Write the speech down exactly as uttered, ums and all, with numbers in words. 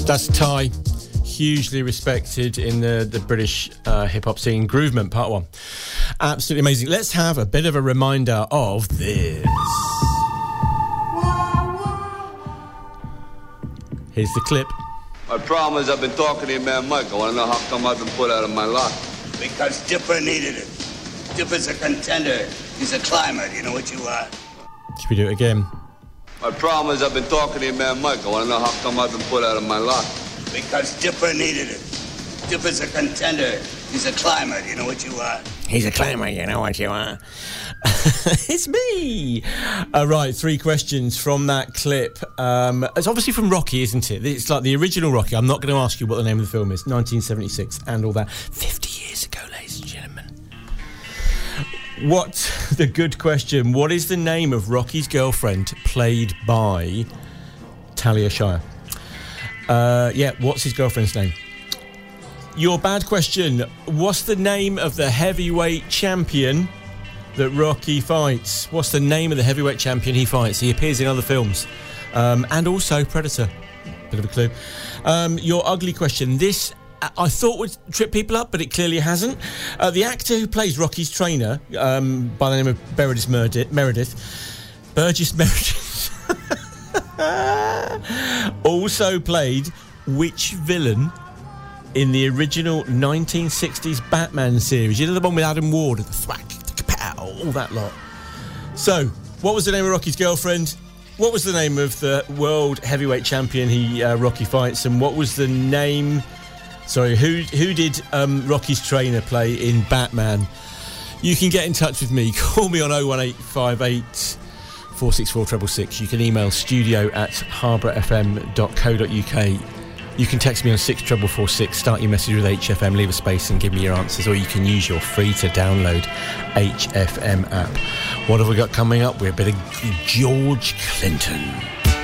That's Ty, hugely respected in the, the British uh, hip-hop scene. Groovement, part one. Absolutely amazing. Let's have a bit of a reminder of this. Here's the clip. My problem is I've been talking to your man Mike. I want to know how come I've been put out of my lot. Because Dipper needed it. Dipper's a contender. He's a climber. You know what you are? Should we do it again? My problem is I've been talking to your man Mike. I want to know how come I've been put out of my lot. Because Dipper needed it. Dipper's a contender. He's a climber. You know what you are? He's a climber. You know what you are? It's me. Uh, right, three questions from that clip. Um, it's obviously from Rocky, isn't it? It's like the original Rocky. I'm not going to ask you what the name of the film is. nineteen seventy-six and all that. fifty years ago, ladies and gentlemen. What, the good question, what is the name of Rocky's girlfriend played by Talia Shire? Uh, yeah, what's his girlfriend's name? Your bad question, what's the name of the heavyweight champion that Rocky fights? What's the name of the heavyweight champion he fights? He appears in other films. Um, and also Predator. Bit of a clue. Um, your ugly question, this I thought would trip people up, but it clearly hasn't. Uh, the actor who plays Rocky's trainer, um, by the name of Meredith Meredith, Burgess Meredith, also played which villain in the original nineteen sixties Batman series? You know, the one with Adam Ward, the thwack, the kapow, all that lot. So, what was the name of Rocky's girlfriend? What was the name of the world heavyweight champion he uh, Rocky fights? And what was the name... Sorry, who who did um, Rocky's trainer play in Batman? You can get in touch with me. Call me on oh one eight five eight, four six four, six six six. You can email studio at harbour f m dot co dot u k. You can text me on six four four six, start your message with H F M, leave a space and give me your answers, or you can use your free-to-download H F M app. What have we got coming up? We're a bit of George Clinton.